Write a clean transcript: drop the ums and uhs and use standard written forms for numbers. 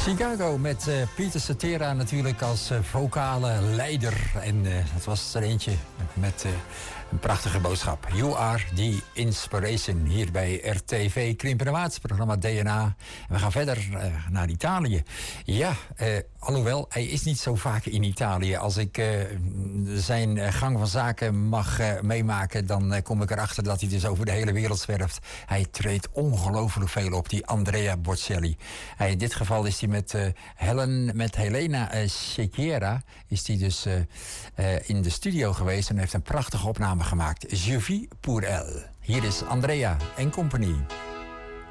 Chicago met Peter Cetera natuurlijk als vocale leider. En dat was er eentje met een prachtige boodschap. You are the inspiration hier bij RTV Krimpenerwaarts, programma DNA. En we gaan verder naar Italië. Ja, alhoewel, hij is niet zo vaak in Italië. Als ik zijn gang van zaken mag meemaken, dan kom ik erachter dat hij dus over de hele wereld zwerft. Hij treedt ongelooflijk veel op, die Andrea Bocelli. In dit geval is hij met Helena Sechiera is hij dus in de studio geweest en heeft een prachtige opname gemaakt. Je vis pour elle. Hier is Andrea en compagnie.